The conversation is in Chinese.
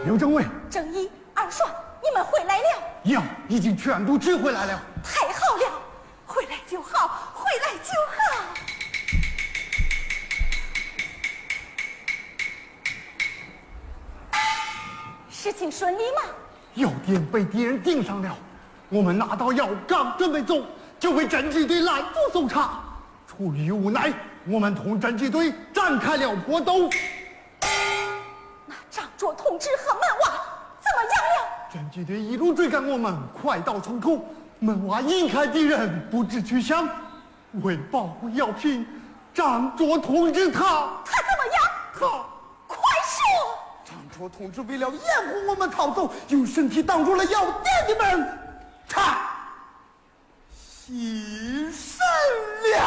刘政委， 正一、二爽，你们回来了？ 药已经全部支回来了。 太好了，回来就好，回来就好。事情顺利吗？ 药店被敌人盯上了，我们拿到药刚准备走，就被侦缉队拦住搜查。出于无奈，我们同侦缉队展开了搏斗。 那张卓同志和门娃怎么样了？ 侦缉队一路追赶我们，快到村口，门娃引开敌人，不知去向。为保护药品，张卓同志他怎么样？ 他快说！ 张卓同志为了掩护我们逃走，用身体挡住了药店的门，他牺牲了。